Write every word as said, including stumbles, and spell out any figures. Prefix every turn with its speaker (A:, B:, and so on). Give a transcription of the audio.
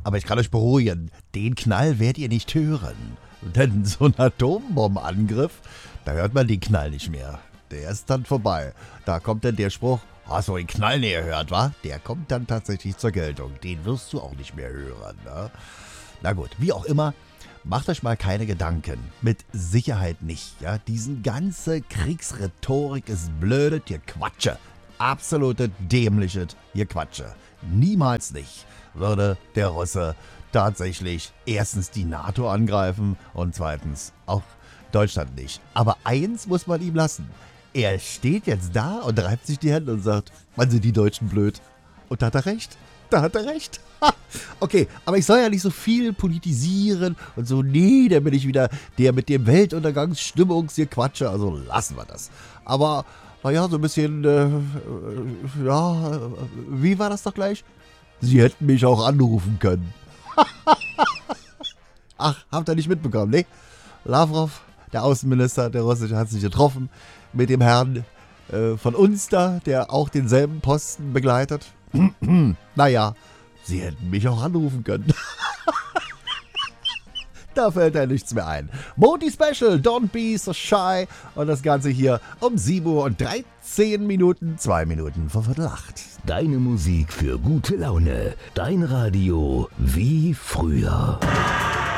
A: Aber ich kann euch beruhigen, den Knall werdet ihr nicht hören. Denn so ein Atombombenangriff, da hört man den Knall nicht mehr. Der ist dann vorbei. Da kommt dann der Spruch, hast du den Knall näher gehört, wa? Der kommt dann tatsächlich zur Geltung. Den wirst du auch nicht mehr hören, ne? Na gut, wie auch immer, macht euch mal keine Gedanken. Mit Sicherheit nicht, ja? Diesen ganze Kriegsrhetorik ist blödes Gequatsche. Absolute dämliches Gequatsche. Niemals nicht würde der Russe tatsächlich erstens die NATO angreifen und zweitens auch Deutschland nicht. Aber eins muss man ihm lassen. Er steht jetzt da und reibt sich die Hände und sagt, wann sind die Deutschen blöd? Und da hat er recht. Da hat er recht. Okay, aber ich soll ja nicht so viel politisieren und so, nee, da bin ich wieder der mit dem Weltuntergangsstimmungsgequatsche, also lassen wir das. Aber, naja, so ein bisschen, äh, äh, ja, wie war das doch gleich? Sie hätten mich auch anrufen können. Ach, habt ihr nicht mitbekommen, ne? Lavrov, der Außenminister der Russische, hat sich getroffen mit dem Herrn äh, von uns da, der auch denselben Posten begleitet. Naja, sie hätten mich auch anrufen können. Da fällt ja nichts mehr ein. Modi Special, Don't Be So Shy. Und das Ganze hier um sieben Uhr und dreizehn Minuten, zwei Minuten vor Viertel acht.
B: Deine Musik für gute Laune. Dein Radio wie früher.